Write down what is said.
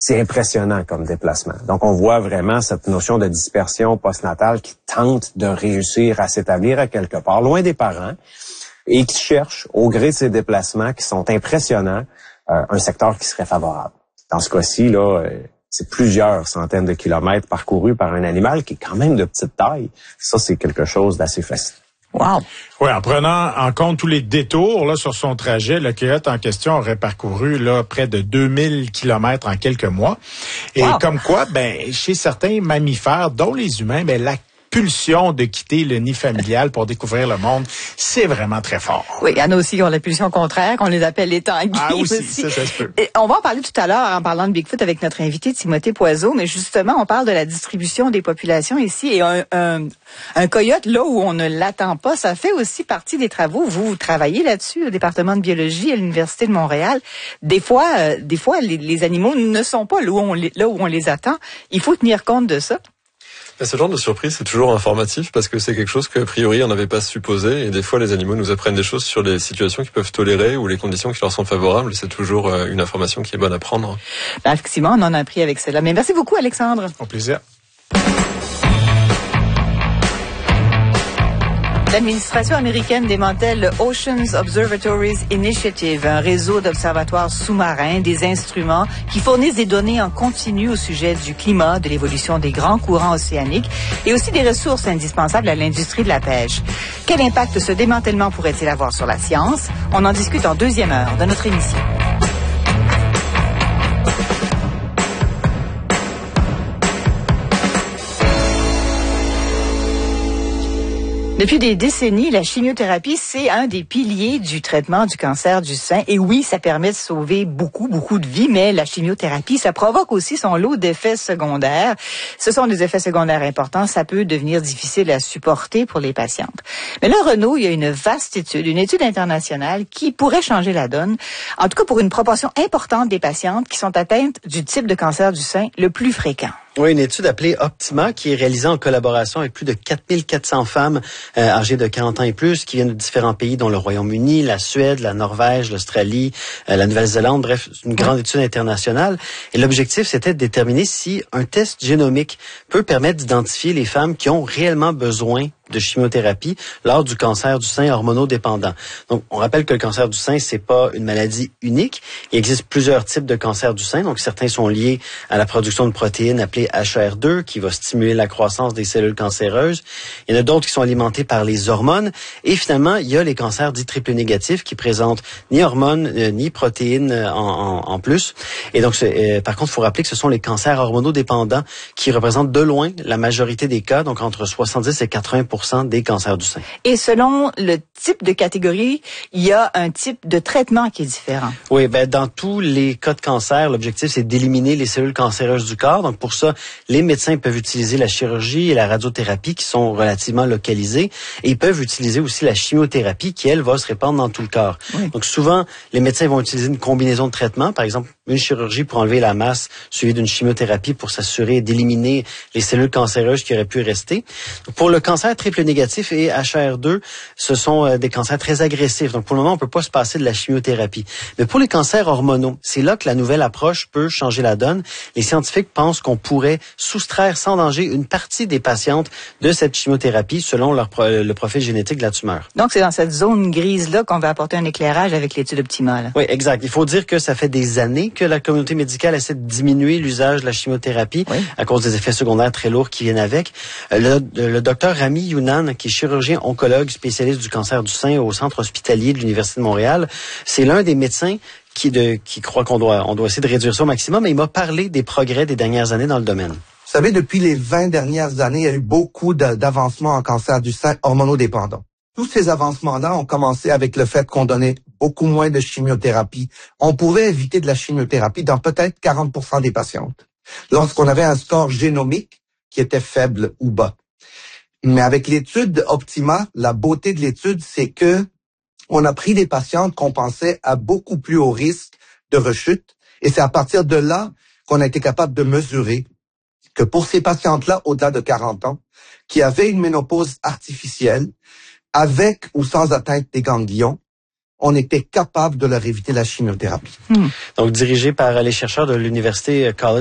C'est impressionnant comme déplacement. Donc, on voit vraiment cette notion de dispersion postnatale qui tente de réussir à s'établir à quelque part, loin des parents, et qui cherche, au gré de ces déplacements qui sont impressionnants, un secteur qui serait favorable. Dans ce cas-ci, là, c'est plusieurs centaines de kilomètres parcourus par un animal qui est quand même de petite taille. Ça, c'est quelque chose d'assez fascinant. Wow! Oui, en prenant en compte tous les détours là sur son trajet, le coyote en question aurait parcouru là près de 2000 kilomètres en quelques mois. Et comme quoi, chez certains mammifères, dont les humains, la pulsion de quitter le nid familial pour découvrir le monde, c'est vraiment très fort. Oui, il y en a aussi qui ont la pulsion contraire, qu'on les appelle les tanguis. Ah aussi. Ça se peut. Et on va en parler tout à l'heure en parlant de Bigfoot avec notre invité Timothée Poiseau, mais justement, on parle de la distribution des populations ici et un coyote, là où on ne l'attend pas, ça fait aussi partie des travaux. Vous travaillez là-dessus au département de biologie à l'Université de Montréal. Des fois, les animaux ne sont pas là où on les attend. Il faut tenir compte de ça. Ce genre de surprise, c'est toujours informatif parce que c'est quelque chose qu'a priori on n'avait pas supposé et des fois les animaux nous apprennent des choses sur les situations qu'ils peuvent tolérer ou les conditions qui leur sont favorables. C'est toujours une information qui est bonne à prendre. Effectivement, on en a appris avec cela. Mais merci beaucoup, Alexandre. Au plaisir. L'administration américaine démantèle le Oceans Observatories Initiative, un réseau d'observatoires sous-marins, des instruments qui fournissent des données en continu au sujet du climat, de l'évolution des grands courants océaniques et aussi des ressources indispensables à l'industrie de la pêche. Quel impact ce démantèlement pourrait-il avoir sur la science? On en discute en deuxième heure de notre émission. Depuis des décennies, la chimiothérapie, c'est un des piliers du traitement du cancer du sein. Et oui, ça permet de sauver beaucoup de vies, mais la chimiothérapie, ça provoque aussi son lot d'effets secondaires. Ce sont des effets secondaires importants. Ça peut devenir difficile à supporter pour les patientes. Mais là, Renaud, il y a une vaste étude, une étude internationale qui pourrait changer la donne. En tout cas, pour une proportion importante des patientes qui sont atteintes du type de cancer du sein le plus fréquent. Oui, une étude appelée Optima qui est réalisée en collaboration avec plus de 4400 femmes âgées de 40 ans et plus qui viennent de différents pays dont le Royaume-Uni, la Suède, la Norvège, l'Australie, la Nouvelle-Zélande, bref, une grande étude internationale. Et l'objectif, c'était de déterminer si un test génomique peut permettre d'identifier les femmes qui ont réellement besoin de chimiothérapie lors du cancer du sein hormonodépendant. Donc, on rappelle que le cancer du sein, c'est pas une maladie unique. Il existe plusieurs types de cancer du sein. Donc, certains sont liés à la production de protéines appelées HER2, qui va stimuler la croissance des cellules cancéreuses. Il y en a d'autres qui sont alimentés par les hormones. Et finalement, il y a les cancers dits triple négatifs qui présentent ni hormones, ni protéines en plus. Et donc, par contre, il faut rappeler que ce sont les cancers hormonodépendants qui représentent de loin la majorité des cas, donc entre 70 et 80% des cancers du sein. Et selon le type de catégorie, il y a un type de traitement qui est différent. Oui, dans tous les cas de cancer, l'objectif, c'est d'éliminer les cellules cancéreuses du corps. Donc, pour ça, les médecins peuvent utiliser la chirurgie et la radiothérapie qui sont relativement localisées. Et ils peuvent utiliser aussi la chimiothérapie qui, elle, va se répandre dans tout le corps. Oui. Donc, souvent, les médecins vont utiliser une combinaison de traitements. Par exemple, une chirurgie pour enlever la masse suivie d'une chimiothérapie pour s'assurer d'éliminer les cellules cancéreuses qui auraient pu rester. Donc, pour le cancer triple négatif et HER2, ce sont des cancers très agressifs. Donc, pour le moment, on peut pas se passer de la chimiothérapie. Mais pour les cancers hormonaux, c'est là que la nouvelle approche peut changer la donne. Les scientifiques pensent qu'on pourrait soustraire sans danger une partie des patientes de cette chimiothérapie selon le profil génétique de la tumeur. Donc, c'est dans cette zone grise-là qu'on va apporter un éclairage avec l'étude Optima. Là. Oui, exact. Il faut dire que ça fait des années que la communauté médicale essaie de diminuer l'usage de la chimiothérapie à cause des effets secondaires très lourds qui viennent avec. Le docteur Rami Younan, qui est chirurgien oncologue spécialiste du cancer du sein au centre hospitalier de l'Université de Montréal, c'est l'un des médecins qui croit qu'on doit essayer de réduire ça au maximum, et il m'a parlé des progrès des dernières années dans le domaine. Vous savez, depuis les 20 dernières années, il y a eu beaucoup d'avancements en cancer du sein hormonodépendant. Tous ces avancements-là ont commencé avec le fait qu'on donnait beaucoup moins de chimiothérapie. On pouvait éviter de la chimiothérapie dans peut-être 40% des patientes, lorsqu'on avait un score génomique qui était faible ou bas. Mais avec l'étude Optima, la beauté de l'étude, c'est que on a pris des patientes qu'on pensait à beaucoup plus haut risque de rechute, et c'est à partir de là qu'on a été capable de mesurer que pour ces patientes-là, au-delà de 40 ans, qui avaient une ménopause artificielle, avec ou sans atteinte des ganglions, on était capable de leur éviter la chimiothérapie. Donc, dirigé par les chercheurs de l'Université College